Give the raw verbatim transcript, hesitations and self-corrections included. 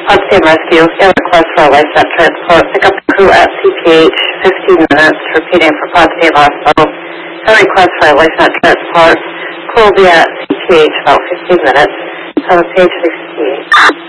Potsdam Rescue, and request for a life transport. Pick up the crew at C P H, fifteen minutes, repeating for Potsdam Hospital. And request for a life transport. Crew will be at C P H about fifteen minutes. So page sixty-eight.